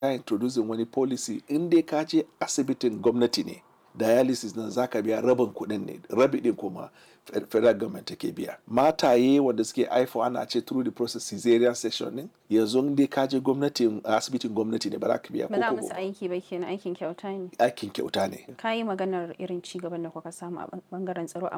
ya introducing wani policy in dai ka je asibitin gwamnati ne dialysis na zaka biya rabin kuɗin ne rabi din kuma federal government take biya mataye wanda suke haifo ana ce through the process cesarean section ne yanzu in dai ka je gwamnatin asibitin gwamnati ne ba za ka biya ba za musu aiki ba kenan aikin kyauta ne aikin kyauta ne ka yi maganar irin ci gaban da kuka samu a bangaren tsaro